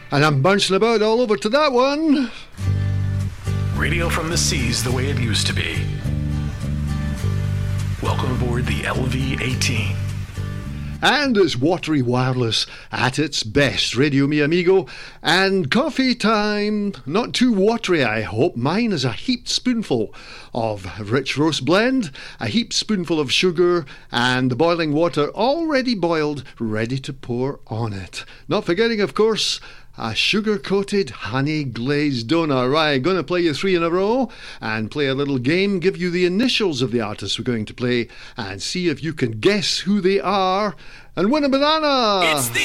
And I'm bouncing about all over to that one. Radio from the seas the way it used to be. Welcome aboard the LV-18. And it's watery wireless at its best, Radio Mi Amigo. And coffee time. Not too watery, I hope. Mine is a heaped spoonful of rich roast blend, a heaped spoonful of sugar, and the boiling water already boiled, ready to pour on it. Not forgetting, of course, a sugar-coated honey-glazed donut. Right, going to play you 3 in a row and play a little game, give you the initials of the artists we're going to play and see if you can guess who they are and win a banana.